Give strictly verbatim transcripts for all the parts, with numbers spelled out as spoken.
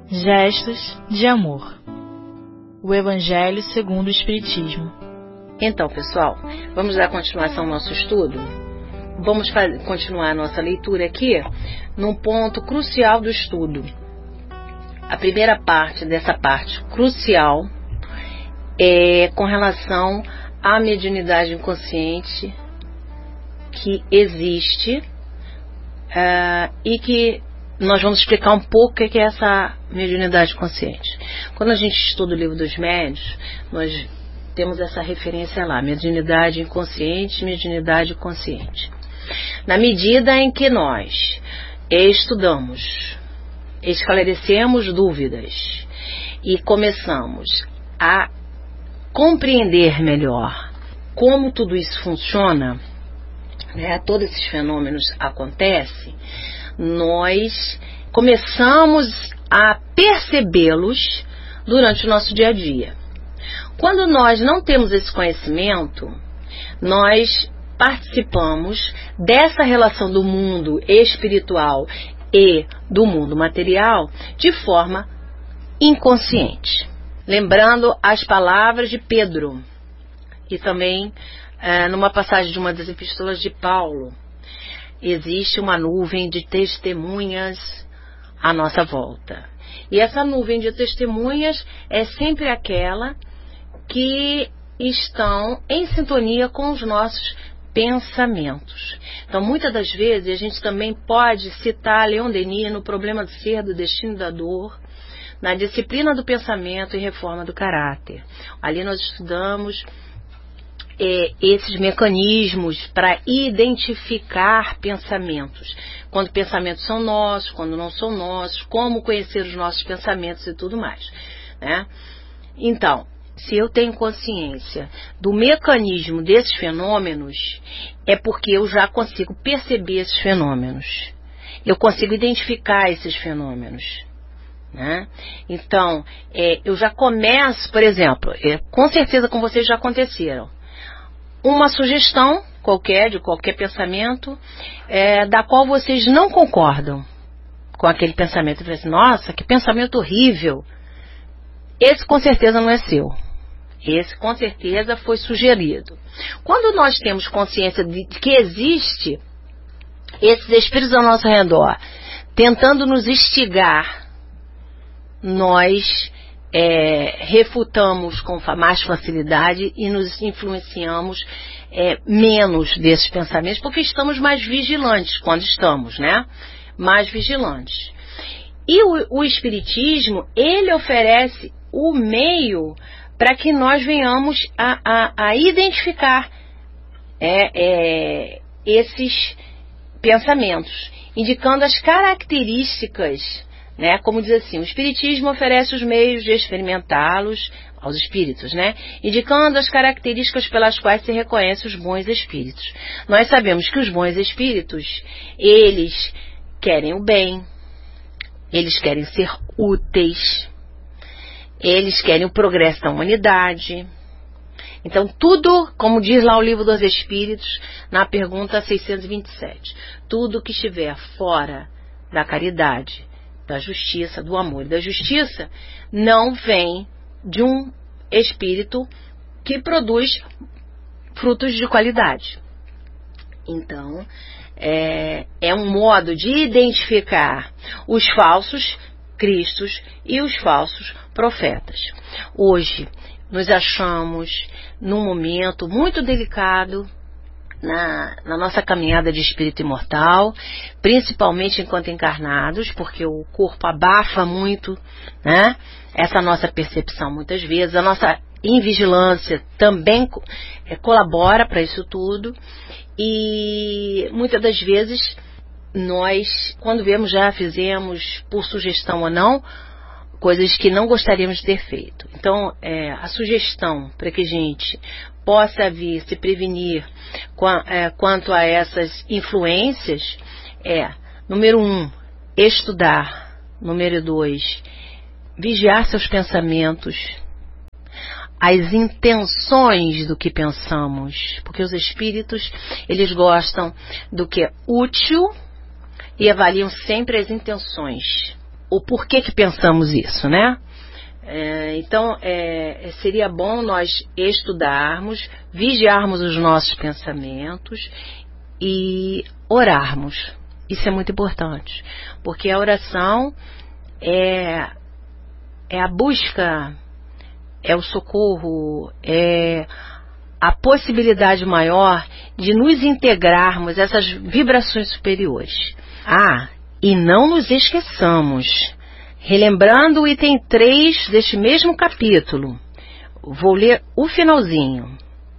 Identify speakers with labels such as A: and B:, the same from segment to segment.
A: Gestos de amor. O Evangelho segundo o Espiritismo.
B: Então, pessoal, vamos dar continuação ao nosso estudo? Vamos fazer, continuar a nossa leitura aqui num ponto crucial do estudo. A primeira parte dessa parte crucial é com relação à mediunidade inconsciente que existe uh, e que nós vamos explicar um pouco o que é essa mediunidade consciente. Quando a gente estuda o livro dos médiuns, nós temos essa referência lá, mediunidade inconsciente e mediunidade consciente. Na medida em que nós estudamos, esclarecemos dúvidas e começamos a compreender melhor como tudo isso funciona, né, todos esses fenômenos acontecem, nós começamos a percebê-los durante o nosso dia a dia. Quando nós não temos esse conhecimento, nós participamos dessa relação do mundo espiritual e do mundo material de forma inconsciente. Lembrando as palavras de Pedro e também é, numa passagem de uma das epístolas de Paulo, existe uma nuvem de testemunhas à nossa volta. E essa nuvem de testemunhas é sempre aquela que estão em sintonia com os nossos pensamentos. Então, muitas das vezes, a gente também pode citar Leon Denis no Problema do Ser, do Destino e da Dor, na Disciplina do Pensamento e Reforma do Caráter. Ali nós estudamos É, esses mecanismos para identificar pensamentos, quando pensamentos são nossos, quando não são nossos, como conhecer os nossos pensamentos e tudo mais, né? Então, se eu tenho consciência do mecanismo desses fenômenos, é porque eu já consigo perceber esses fenômenos, eu consigo identificar esses fenômenos, né? Então, é, eu já começo, por exemplo, é, com certeza com vocês já aconteceram, uma sugestão qualquer, de qualquer pensamento, é, da qual vocês não concordam com aquele pensamento. E falam assim, nossa, que pensamento horrível. Esse com certeza não é seu. Esse com certeza foi sugerido. Quando nós temos consciência de que existe esses espíritos ao nosso redor, tentando nos instigar, nós É, refutamos com mais facilidade e nos influenciamos é, menos desses pensamentos, porque estamos mais vigilantes quando estamos, né? Mais vigilantes. E o, o Espiritismo, ele oferece o meio para que nós venhamos a, a, a identificar é, é, esses pensamentos, indicando as características, né? Como diz assim, o Espiritismo oferece os meios de experimentá-los aos espíritos, né? Indicando as características pelas quais se reconhece os bons espíritos. Nós sabemos que os bons espíritos, eles querem o bem, eles querem ser úteis, eles querem o progresso da humanidade. Então, tudo, como diz lá o Livro dos Espíritos, na pergunta seiscentos e vinte e sete, tudo que estiver fora da caridade, da justiça, do amor e da justiça, não vem de um espírito que produz frutos de qualidade. Então, é, é um modo de identificar os falsos cristos e os falsos profetas. Hoje, nos achamos num momento muito delicado Na, na nossa caminhada de espírito imortal, principalmente enquanto encarnados, porque o corpo abafa muito, né, essa nossa percepção muitas vezes, a nossa invigilância também é, colabora para isso tudo, e muitas das vezes nós, quando vemos, já fizemos, por sugestão ou não, coisas que não gostaríamos de ter feito. Então, é, a sugestão para que a gente possa vir se prevenir quanto a essas influências é, número um, estudar, número dois, vigiar seus pensamentos, as intenções do que pensamos, porque os espíritos, eles gostam do que é útil e avaliam sempre as intenções. o porquê que pensamos isso, né? É, então, é, seria bom nós estudarmos, vigiarmos os nossos pensamentos e orarmos. Isso é muito importante, porque a oração é, é a busca, é o socorro, é a possibilidade maior de nos integrarmos a essas vibrações superiores. Ah, e não nos esqueçamos, relembrando o item três deste mesmo capítulo, vou ler o finalzinho.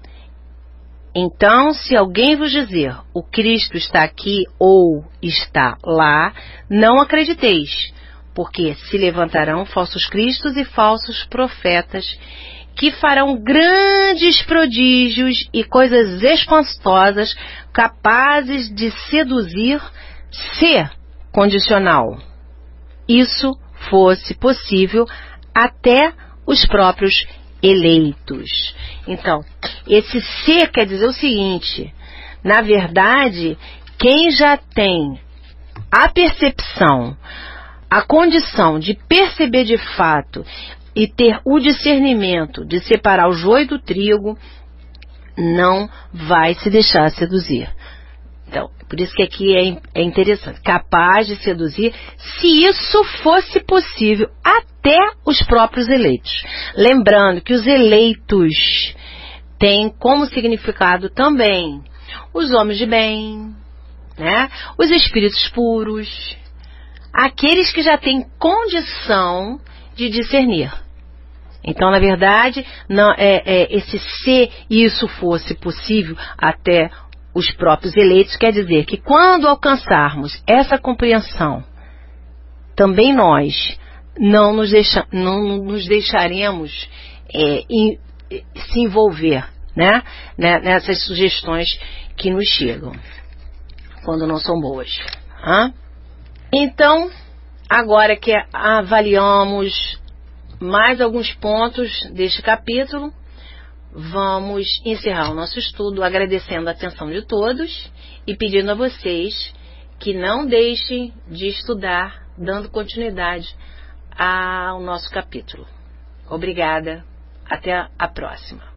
B: Então, se alguém vos dizer, o Cristo está aqui ou está lá, não acrediteis, porque se levantarão falsos cristos e falsos profetas, que farão grandes prodígios e coisas espantosas, capazes de seduzir, se, condicional, isso fosse possível, até os próprios eleitos. Então, esse se quer dizer o seguinte, na verdade, quem já tem a percepção, a condição de perceber de fato e ter o discernimento de separar o joio do trigo, não vai se deixar seduzir. Então, por isso que aqui é, é interessante, capaz de seduzir, se isso fosse possível, até os próprios eleitos. Lembrando que os eleitos têm como significado também os homens de bem, né? Os espíritos puros, aqueles que já têm condição de discernir. Então, na verdade, não, é, é, esse se isso fosse possível até os próprios eleitos, quer dizer que quando alcançarmos essa compreensão, também nós não nos, deixa, não nos deixaremos é, in, se envolver, né, nessas sugestões que nos chegam, quando não são boas. Hã? Então, agora que avaliamos mais alguns pontos deste capítulo, vamos encerrar o nosso estudo agradecendo a atenção de todos e pedindo a vocês que não deixem de estudar, dando continuidade ao nosso capítulo. Obrigada, até a próxima.